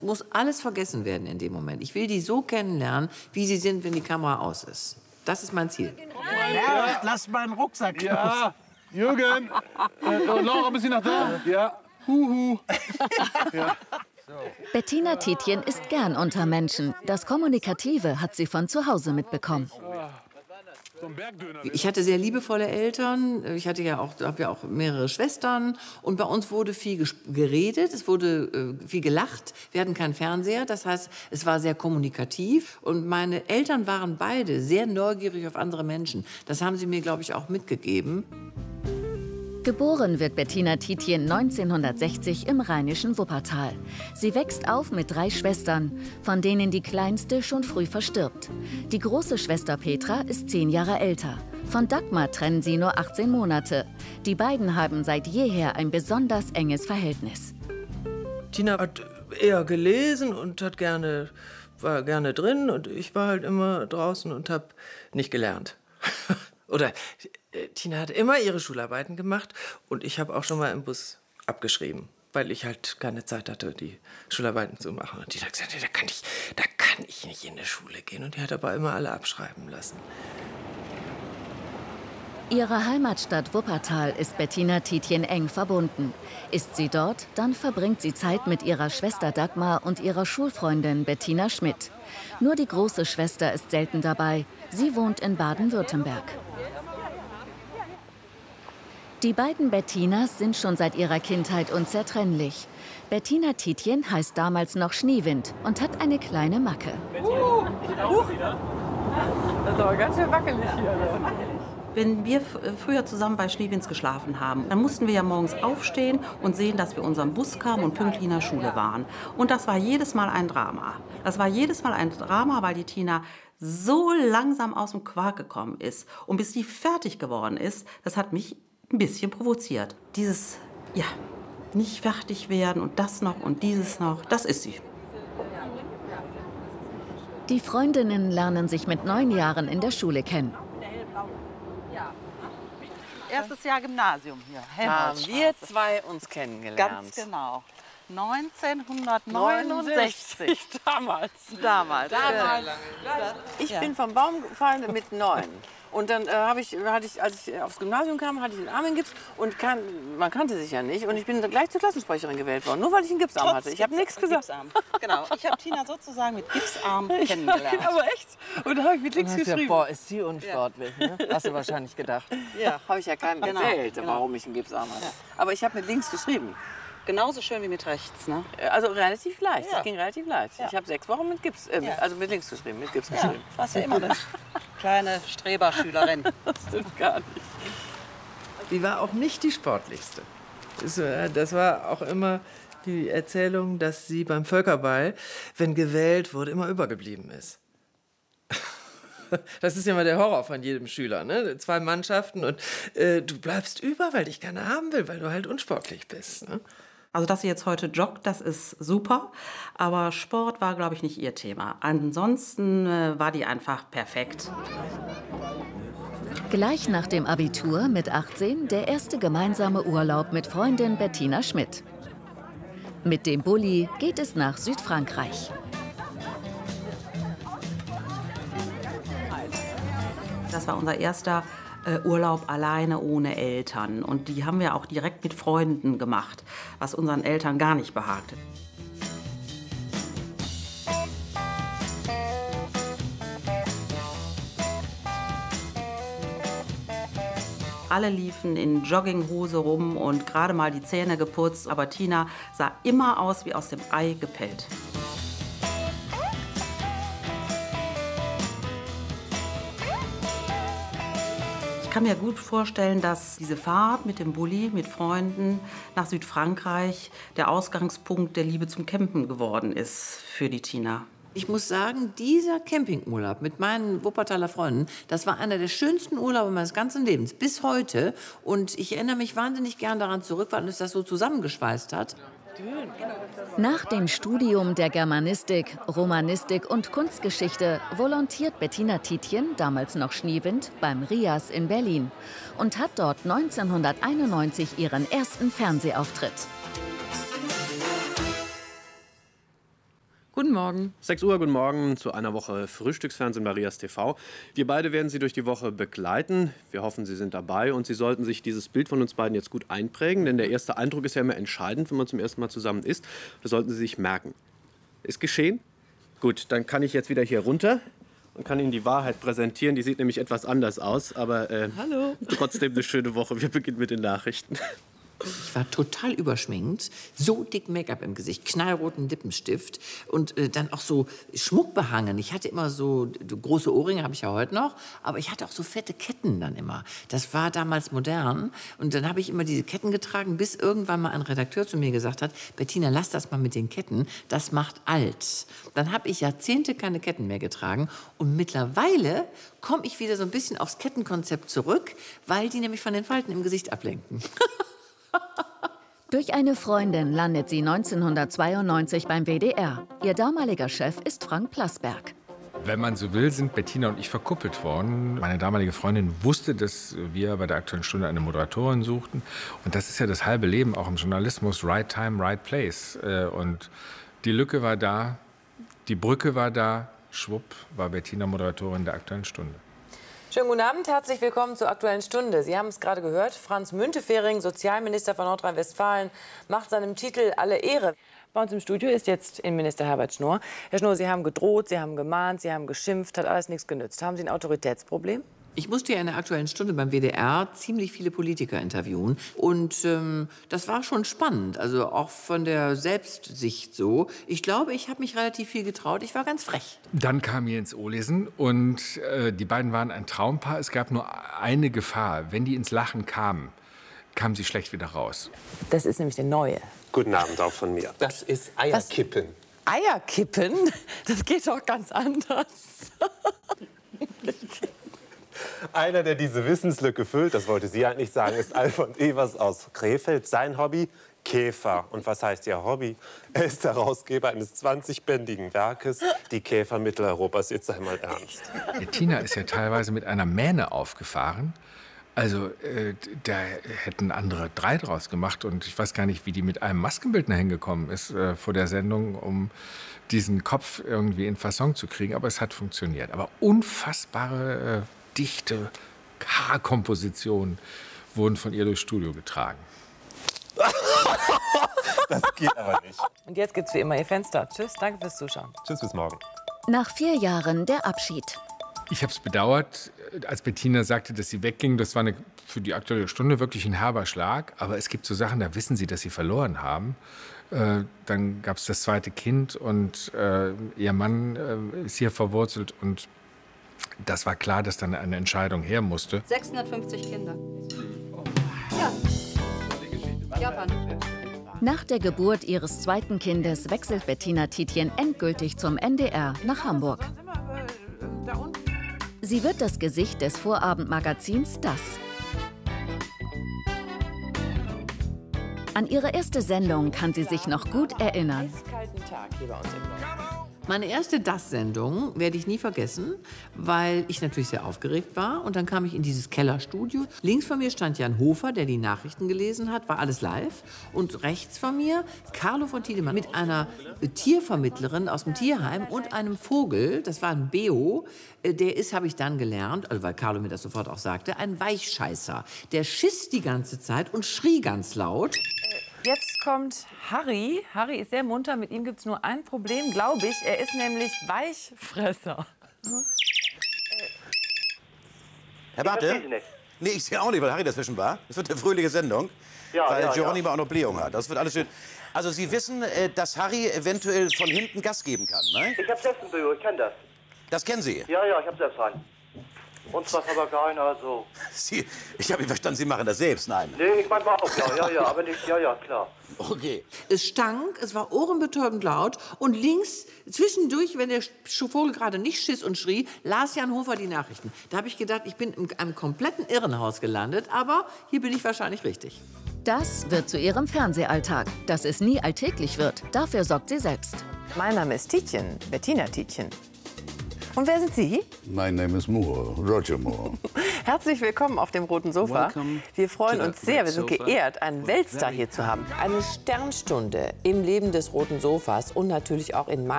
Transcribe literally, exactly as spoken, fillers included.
Muss alles vergessen werden in dem Moment. Ich will die so kennenlernen, wie sie sind, wenn die Kamera aus ist. Das ist mein Ziel. Ja, lass meinen Rucksack los. Ja, Jürgen. Äh, Laura, bist du noch da? Ja. Huhu. Ja. Bettina Tietjen ist gern unter Menschen. Das Kommunikative hat sie von zu Hause mitbekommen. Ich hatte sehr liebevolle Eltern. Ich hatte ja auch, habe ja auch mehrere Schwestern. Und bei uns wurde viel geredet, es wurde äh, viel gelacht. Wir hatten keinen Fernseher, das heißt, es war sehr kommunikativ. Und meine Eltern waren beide sehr neugierig auf andere Menschen. Das haben sie mir, glaube ich, auch mitgegeben. Geboren wird Bettina Tietjen neunzehnhundertsechzig im rheinischen Wuppertal. Sie wächst auf mit drei Schwestern, von denen die kleinste schon früh verstirbt. Die große Schwester Petra ist zehn Jahre älter. Von Dagmar trennen sie nur achtzehn Monate. Die beiden haben seit jeher ein besonders enges Verhältnis. Tina hat eher gelesen und hat gerne, war gerne drin. Und ich war halt immer draußen und habe nicht gelernt. Oder äh, Tina hat immer ihre Schularbeiten gemacht und ich habe auch schon mal im Bus abgeschrieben, weil ich halt keine Zeit hatte, die Schularbeiten zu machen. Und Tina hat gesagt, da kann ich, da kann ich nicht in die Schule gehen. Und die hat aber immer alle abschreiben lassen. Ihrer Heimatstadt Wuppertal ist Bettina Tietjen eng verbunden. Ist sie dort, dann verbringt sie Zeit mit ihrer Schwester Dagmar und ihrer Schulfreundin Bettina Schmidt. Nur die große Schwester ist selten dabei. Sie wohnt in Baden-Württemberg. Die beiden Bettinas sind schon seit ihrer Kindheit unzertrennlich. Bettina Tietjen heißt damals noch Schneewind und hat eine kleine Macke. Uh, das ist aber ganz schön wackelig hier. Wenn wir früher zusammen bei Schneewinds geschlafen haben, dann mussten wir ja morgens aufstehen und sehen, dass wir unseren Bus kamen und pünktlich in der Schule waren. Und das war jedes Mal ein Drama. Das war jedes Mal ein Drama, weil die Tina so langsam aus dem Quark gekommen ist. Und bis die fertig geworden ist, das hat mich ein bisschen provoziert. Dieses, ja, nicht fertig werden und das noch und dieses noch, das ist sie. Die Freundinnen lernen sich mit neun Jahren in der Schule kennen. Erstes Jahr Gymnasium hier. Da haben wir zwei uns kennengelernt. Ganz genau. neunzehnhundertneunundsechzig. Damals. Damals. Damals. Ich ja. bin vom Baum gefallen mit neun. Und dann äh, habe ich, hatte ich, als ich aufs Gymnasium kam, hatte ich einen Arm in Gips und kan man kannte sich ja nicht. Und ich bin gleich zur Klassensprecherin gewählt worden, nur weil ich einen Gipsarm Trotz hatte. Ich habe nichts gesagt. Gipsarm. Genau. Ich habe Tina sozusagen mit Gipsarm kennengelernt. Ja, aber echt. Und da habe ich mit links geschrieben. Ja, boah, ist sie unsportlich, ja. Ne? Hast du wahrscheinlich gedacht. Ja, habe ich ja keinem genau, erzählt, genau. warum ich einen Gipsarm hatte. Ja. Aber ich habe mit links geschrieben. Genauso schön wie mit rechts, ne? Also relativ leicht. Ja. Das ging relativ leicht. Ja. Ich habe sechs Wochen mit Gips, äh, Ja. also mit links geschrieben, mit Gips Ja, geschrieben. warst ja immer eine kleine Streberschülerin. Das stimmt gar nicht. Die war auch nicht die sportlichste. Das war auch immer die Erzählung, dass sie beim Völkerball, wenn gewählt wurde, immer übergeblieben ist. Das ist ja mal der Horror von jedem Schüler, ne? Zwei Mannschaften und äh, du bleibst über, weil dich keiner haben will, weil du halt unsportlich bist. Ne? Also, dass sie jetzt heute joggt, das ist super. Aber Sport war, glaube ich, nicht ihr Thema. Ansonsten äh, war die einfach perfekt. Gleich nach dem Abitur mit achtzehn der erste gemeinsame Urlaub mit Freundin Bettina Schmidt. Mit dem Bulli geht es nach Südfrankreich. Das war unser erster äh, Urlaub alleine ohne Eltern. Und die haben wir auch direkt mit Freunden gemacht, was unseren Eltern gar nicht behagte. Alle liefen in Jogginghose rum und gerade mal die Zähne geputzt. Aber Tina sah immer aus wie aus dem Ei gepellt. Ich kann mir gut vorstellen, dass diese Fahrt mit dem Bulli, mit Freunden nach Südfrankreich der Ausgangspunkt der Liebe zum Campen geworden ist für die Tina. Ich muss sagen, dieser Campingurlaub mit meinen Wuppertaler Freunden, das war einer der schönsten Urlaube meines ganzen Lebens, bis heute. Und ich erinnere mich wahnsinnig gern daran zurück, weil uns das so zusammengeschweißt hat. Nach dem Studium der Germanistik, Romanistik und Kunstgeschichte volontiert Bettina Tietjen, damals noch Schneewind, beim RIAS in Berlin und hat dort neunzehnhunderteinundneunzig ihren ersten Fernsehauftritt. Guten Morgen. sechs Uhr, guten Morgen zu einer Woche Frühstücksfernsehen bei Rias T V. Wir beide werden Sie durch die Woche begleiten. Wir hoffen, Sie sind dabei und Sie sollten sich dieses Bild von uns beiden jetzt gut einprägen, denn der erste Eindruck ist ja immer entscheidend, wenn man zum ersten Mal zusammen ist. Das sollten Sie sich merken. Ist geschehen? Gut, dann kann ich jetzt wieder hier runter und kann Ihnen die Wahrheit präsentieren. Die sieht nämlich etwas anders aus, aber äh, Hallo. Trotzdem eine schöne Woche. Wir beginnen mit den Nachrichten. Ich war total überschminkt, so dick Make-up im Gesicht, knallroten Lippenstift und äh, dann auch so Schmuck behangen. Ich hatte immer so, so große Ohrringe, habe ich ja heute noch, aber ich hatte auch so fette Ketten dann immer. Das war damals modern und dann habe ich immer diese Ketten getragen, bis irgendwann mal ein Redakteur zu mir gesagt hat, Bettina, lass das mal mit den Ketten, das macht alt. Dann habe ich Jahrzehnte keine Ketten mehr getragen und mittlerweile komme ich wieder so ein bisschen aufs Kettenkonzept zurück, weil die nämlich von den Falten im Gesicht ablenken. Durch eine Freundin landet sie neunzehnhundertzweiundneunzig beim W D R. Ihr damaliger Chef ist Frank Plasberg. Wenn man so will, sind Bettina und ich verkuppelt worden. Meine damalige Freundin wusste, dass wir bei der Aktuellen Stunde eine Moderatorin suchten. Und das ist ja das halbe Leben auch im Journalismus. Right time, right place. Und die Lücke war da, die Brücke war da. Schwupp war Bettina Moderatorin der Aktuellen Stunde. Schönen guten Abend, herzlich willkommen zur Aktuellen Stunde. Sie haben es gerade gehört, Franz Müntefering, Sozialminister von Nordrhein-Westfalen, macht seinem Titel alle Ehre. Bei uns im Studio ist jetzt Innenminister Herbert Schnorr. Herr Schnorr, Sie haben gedroht, Sie haben gemahnt, Sie haben geschimpft, hat alles nichts genützt. Haben Sie ein Autoritätsproblem? Ich musste ja in der Aktuellen Stunde beim W D R ziemlich viele Politiker interviewen. Und ähm, das war schon spannend, also auch von der Selbstsicht so. Ich glaube, ich habe mich relativ viel getraut. Ich war ganz frech. Dann kam Jens Olesen und äh, die beiden waren ein Traumpaar. Es gab nur eine Gefahr. Wenn die ins Lachen kamen, kamen sie schlecht wieder raus. Das ist nämlich der Neue. Guten Abend auch von mir. Das ist Eierkippen. Was? Eierkippen? Das geht doch ganz anders. Einer, der diese Wissenslücke füllt, das wollte sie eigentlich sagen, ist Alfons Evers aus Krefeld. Sein Hobby? Käfer. Und was heißt Ihr Hobby? Er ist Herausgeber eines zwanzigbändigen Werkes, Die Käfer Mitteleuropas. Jetzt sei mal ernst. Bettina ist ja teilweise mit einer Mähne aufgefahren. Also, äh, da hätten andere drei draus gemacht. Und ich weiß gar nicht, wie die mit einem Maskenbildner hingekommen ist äh, vor der Sendung, um diesen Kopf irgendwie in Fasson zu kriegen. Aber es hat funktioniert. Aber unfassbare, äh, dichte Haarkompositionen wurden von ihr durchs Studio getragen. Das geht aber nicht. Und jetzt gibt's wie immer Ihr Fenster. Tschüss, danke fürs Zuschauen. Tschüss, bis morgen. Nach vier Jahren der Abschied. Ich habe es bedauert, als Bettina sagte, dass sie wegging. Das war eine, für die Aktuelle Stunde wirklich ein herber Schlag. Aber es gibt so Sachen, da wissen sie, dass sie verloren haben. Äh, dann gab es das zweite Kind und äh, ihr Mann äh, ist hier verwurzelt. Und das war klar, dass dann eine Entscheidung her musste. sechshundertfünfzig Kinder. Ja. Japan. Nach der Geburt ihres zweiten Kindes wechselt Bettina Tietjen endgültig zum N D R nach Hamburg. Sie wird das Gesicht des Vorabendmagazins Das. An ihre erste Sendung kann sie sich noch gut erinnern. Meine erste Das-Sendung werde ich nie vergessen, weil ich natürlich sehr aufgeregt war. Und dann kam ich in dieses Kellerstudio. Links von mir stand Jan Hofer, der die Nachrichten gelesen hat, war alles live. Und rechts von mir Carlo von Tiedemann mit einer Tiervermittlerin aus dem Tierheim und einem Vogel, das war ein Beo. Der ist, habe ich dann gelernt, also weil Carlo mir das sofort auch sagte, ein Weichscheißer. Der schiss die ganze Zeit und schrie ganz laut. Jetzt kommt Harry. Harry ist sehr munter. Mit ihm gibt es nur ein Problem, glaube ich. Er ist nämlich Weichfresser. Herr Bartel? Nee, ich sehe auch nicht, weil Harry dazwischen war. Das wird eine fröhliche Sendung, ja, weil ja, Geronimo ja. auch noch Blähung hat. Das wird alles schön. Also Sie wissen, dass Harry eventuell von hinten Gas geben kann, ne? Ich habe selbst ein Büro, ich kenne das. Das kennen Sie? Ja, ja, ich habe selbst einen. Uns was aber keiner, also. Sie, ich habe verstanden, Sie machen das selbst, nein? Nee, ich meine auch, ja, ja, ja, aber nicht, ja, ja, klar. Okay. Es stank, es war ohrenbetäubend laut und links, zwischendurch, wenn der Vogel gerade nicht schiss und schrie, las Jan Hofer die Nachrichten. Da habe ich gedacht, ich bin in einem kompletten Irrenhaus gelandet, aber hier bin ich wahrscheinlich richtig. Das wird zu ihrem Fernsehalltag. Dass es nie alltäglich wird, dafür sorgt sie selbst. Mein Name ist Tietjen, Bettina Tietjen. Und wer sind Sie? Mein Name ist Moore, Roger Moore. Herzlich willkommen auf dem roten Sofa. Wir freuen uns sehr, wir sind geehrt, einen Weltstar hier zu haben. Eine Sternstunde im Leben des roten Sofas und natürlich auch in meinem